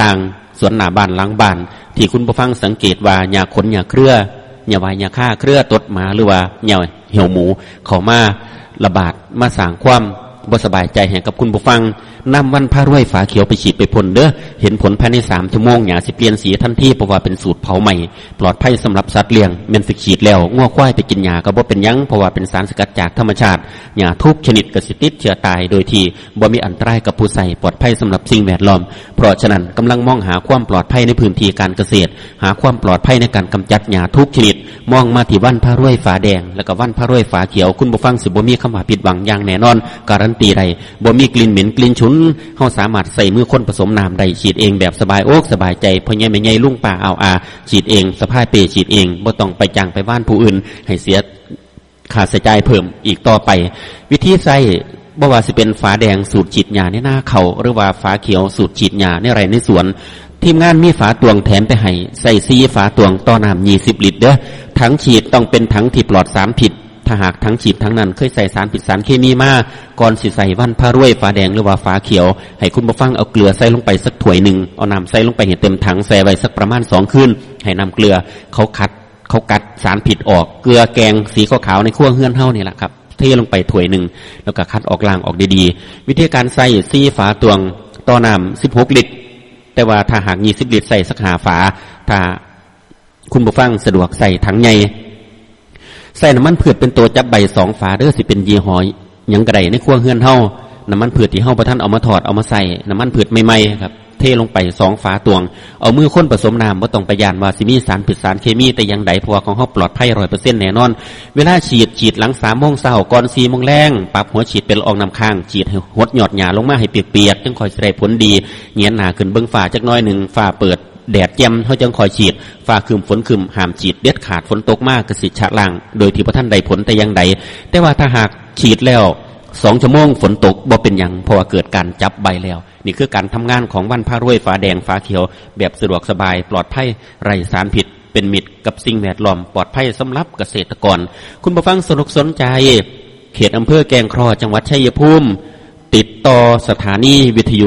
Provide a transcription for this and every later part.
างสวนหน้าบ้านหลังบ้านที่คุณผู้ฟังสังเกตว่าหญ้าขนหญ้าเครือหญ้าใบหญ้าค่าเครือตดหมาหรือว่าหญ้าเหี่ยวหมูเข้ามาระบาดมาสร้างความบ่สบายใจให้กับคุณผู้ฟังนำวันพระรวยฝาเขียวไปฉีดไปพ่นเด้อเห็นผลภายใน3 ชั่วโมงหญ้าสิเปลี่ยนสีทันทีเพราะว่าเป็นสูตรเผาใหม่ปลอดภัยสำหรับสัตว์เลี้ยงแม่นสิฉีดแล้วงัวควายไปกินหญ้าก็บ่เป็นหยังเพราะว่าเป็นสารสกัดจากธรรมชาติหญ้าทุกชนิดก็สิติดเชื้อตายโดยที่บ่มีอันตรายกับผู้ใส่ปลอดภัยสำหรับสิ่งแวดล้อมเพราะฉะนั้นกำลังมองหาความปลอดภัยในพื้นที่การเกษตรหาความปลอดภัยในการกำจัดหญ้าทุกชนิดมองมาที่วันพระรวยฝาแดงแล้วก็วันพระรวยฝาเขียวคุณผู้ฟังสิบ่มีคำว่าผิดหวังอย่างแน่นอนการันตีได้บ่มีกลิ่นเหม็นกลิ่นฉุนเฮาสามารถใส่มือคนผสมน้ำได้ฉีดเองแบบสบายอกสบายใจพ่อใหญ่แม่ใหญ่ลุงป้าเอาอาฉีดเองสะพายเปฉีดเองบ่ต้องไปจ้างไปบ้านผู้อื่นให้เสียค่าใช้จ่ายเพิ่มอีกต่อไปวิธีใส่บ่ว่าสิเป็นฝาแดงสูตรฉีดหญ้าในหน้าเขาหรือว่าฝาเขียวสูตรฉีดหญ้าในไร่ในสวนทีมงานมีฝาตวงแถมไปให้ใส่4ฝาตวงต่อน้ำ20 ลิตรเด้อถังฉีดต้องเป็นถังที่ปลอดสารพิษถ้าหากทั้งฉีดทั้งนั้นเคยใส่สารพิษสารเคมีมาก่อนสิใส่วันพระรวยฝาแดงหรือว่าฝาเขียวให้คุณผู้ฟังเอาเกลือใส่ลงไปสักถ้วยนึงเอาน้ำใส่ลงไปให้เต็มถังแช่ไว้สักประมาณ2 คืนให้น้ำเกลือเขากัดสารพิษออกเกลือแกงสีขาวๆในครัวเฮือนเฮานี่แหละครับเทลงไปถ้วยนึงแล้วก็คัดออกล้างออกดีๆวิธีการใส่4ฝาตวงต่อน้ำ16 ลิตรแต่ว่าถ้าหาก20 ลิตรใส่สัก5 ฝาถ้าคุณผู้ฟังสะดวกใส่ถังใหญ่ใส่น้ำมันพืชเป็นตัวจับใบ2 ฝาเด้อสิเป็นยี่ห้อหยังกระไดในครัวเฮือนเฮาน้ำมันพืชที่เฮาบ่ทันเอามาทอดเอามาใส่น้ำมันพืชใหม่ๆครับเทลงไป2 ฝาตวงเอามือคนผสมน้ำบ่ต้องไปย่านว่าสิมีสารพิษสารเคมีแต่อย่างใดเพราะว่าของเฮาปลอดภัย 100% แน่นอนเวลาฉีดหลัง 3 โมงเช้าก่อน 4 โมงแลงปรับหัวฉีดเป็นละอองน้ำค้างฉีดให้หดยอดหญ้าลงมาให้เปียกๆจึงค่อยสิได้ผลดีเงียนหน้าขึ้นเบิ่งฟ้าจักหน่อยนึงฟ้าเปิดแดดแจ่มเฮาจังคอยฉีดฟ้าครึมฝนครึมห้ามฉีดเด็ดขาดฝนตกมากก็สิชะล้างโดยที่บ่ทันได้ผลแต่อย่างใดแต่ว่าถ้าหากฉีดแล้ว2 ชั่วโมงฝนตกบ่เป็นหยังเพราะว่าเกิดการจับใบแล้วนี่คือการทำงานของวันพระรวยฝาแดงฝาเขียวแบบสะดวกสบายปลอดภัยไร้สารพิษเป็นมิตรกับสิ่งแวดล้อมปลอดภัยสำหรับเกษตรกรคุณผู้ฟังสนใจเขตอำเภอแกลงเคราะห์จังหวัดชัยภูมิติดต่อสถานีวิทยุ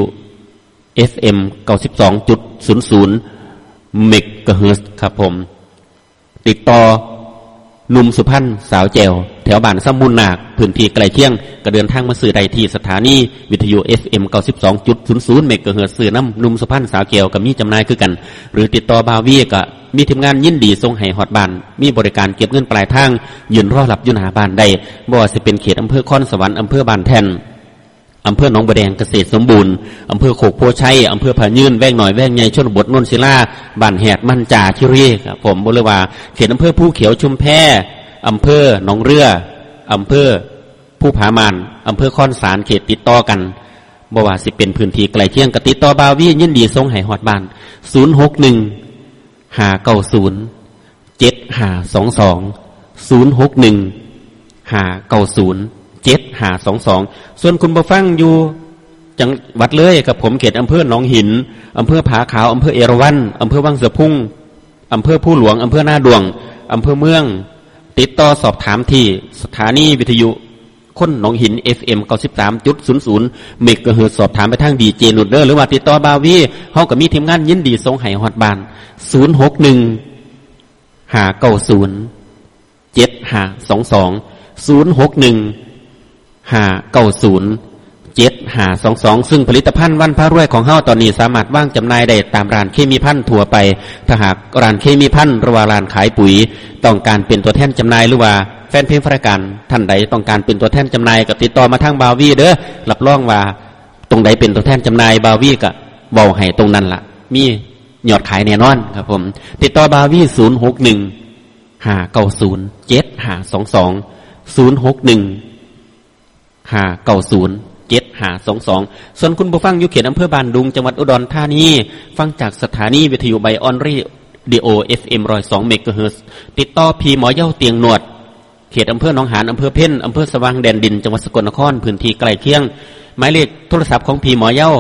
FM 92.00 เมกะเฮิรตซ์ครับผมติดต่อหนุ่มสุพรรณสาวแจวแถวบ้านซ้ำมูลนาคพื้นที่ใกล้เคียงก็เดินทางมาซื้อได้ที่สถานีวิทยุ FM 92.00 เมกะเฮิรตซ์ซื้อน้ำหนุ่มสุพรรณสาวแจวก็มีจำหน่ายคือกันหรือติดต่อบาวีก็มีทีมงานยินดีส่งให้ฮอดบ้านมีบริการเก็บเงินปลายทางยืนรอรับอยู่หน้าบ้านได้บ่ว่าสิเป็นเขตอำเภอคอนสวรรค์อำเภอบ้านแท่นอำเภอหนองบัวแดงเกษตรสมบูรณ์อำเภอโคกโพชัยอำเภอผายืนแว่งหน่อยแว่งใหญ่ชนบทนนศิลาบ้านแหดมันจ่าชิรีครับผมบริวาเขตอำเภอภูเขียวชุมแพอำเภอหนองเรืออำเภอผู้ผามานอำเภอค้อนสารเขตติดต่อกันบ่ว่าสิเป็นพื้นที่ใกล้เคียงก็ติดต่อบาวียินดีส่งให้ฮอดบ้าน061-590-7522 061-590-7522ส่วนคุณผู้ฟังอยู่จังหวัดเลยกับผมเขตอำเภอหนองหินอำเภอผาขาวอำเภอเอราวัณอำเภอวังเสือพุ่งอำเภอผู้หลวงอำเภอหน้าดวงอำเภอเมืองติดต่อสอบถามที่สถานีวิทยุคนหนองหิน FM 93.00 เมกะเฮิรตซ์สอบถามไปทางดีเจนุดเดอร์หรือว่าติดต่อบาวีเฮาก็มีทีมงานยินดีส่งให้ฮอดบ้าน061-590-7522 ซึ่งผลิตภัณฑ์วันพระรวยของเฮาตอนนี้สามารถวางจำหน่ายได้ตามร้านเคมีภัณฑ์ทั่วไปถ้าหากร้านเคมีภัณฑ์หรือว่าร้านขายปุ๋ยต้องการเป็นตัวแทนจำหน่ายหรือว่าแฟนเพลงรายการท่านใดต้องการเป็นตัวแทนจำหน่ายก็ติดต่อมาทางบาวีเด้อรับรองว่าตรงใดเป็นตัวแทนจำหน่ายบาวีก็เว้าให้ตรงนั้นล่ะมียอดขายแน่นอนครับผมติดต่อบาวี061-590-7522 ส่วนคุณผู้ฟังอยู่เขตอำเภอบ้านดุงจังหวัดอุดรธานีฟังจากสถานีวิทยุไบออนรีดีโอ FM 102 เมกะเฮิรตซ์ติดต่อพี่หมอเย้าเตียงหนวดเขตอำเภอหนองหานอำเภอเพ่นอำเภอสว่างแดนดินจังหวัดสกลนครพื้นที่ใกล้เคียงหมายเลขโทรศัพท์ของพี่หมอเย้า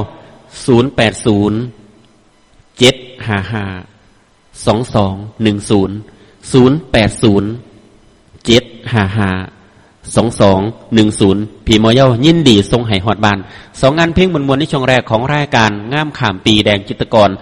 080-755-2210 พี่หมอเย้ายินดีส่งให้ฮอดบ้าน2 งานเพลงมวลๆในช่วงแรกของรายการงามข้ามปีแดงจิตรกร